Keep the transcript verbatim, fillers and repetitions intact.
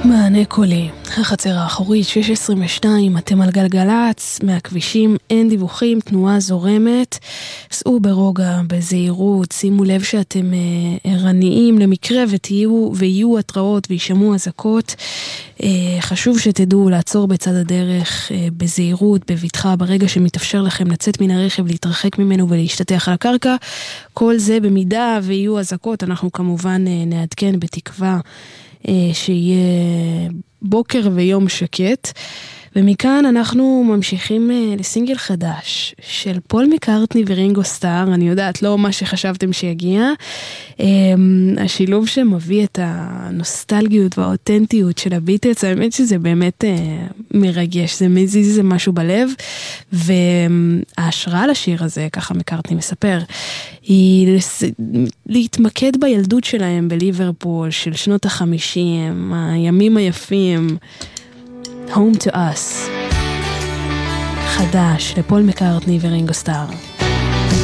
מענה קולי, החצר האחורית, שש עשרים ושתיים, אתם על גלגלץ, מהכבישים אין דיווחים, תנועה זורמת, סעו ברוגע, בזהירות, שימו לב שאתם אה, ערניים למקרה ותהיו, ויהיו התראות וישמעו אזעקות, אה, חשוב שתדעו לעצור בצד הדרך, אה, בזהירות, בבטחה, ברגע שמתאפשר לכם לצאת מן הרכב, להתרחק ממנו ולהשתתח על הקרקע, כל זה במידה ויהיו אזעקות, אנחנו כמובן אה, נעדכן בתקווה, שיהיה בוקר ויום שקט. ומכאן אנחנו ממשיכים לסינגל חדש של פול מקארטני ורינגו סטאר. אני יודעת, לא מה שחשבתם שיגיע, השילוב שמביא את הנוסטלגיות והאותנטיות של הביטלס, האמת שזה באמת מרגש, זה מזיז איזה משהו בלב, וההשראה לשיר הזה, ככה מקארטני מספר, היא להתמקד בילדות שלהם בליברפול של שנות החמישים, הימים היפים. Home to Us, חדש לפול מקארטני ורינגו סטאר.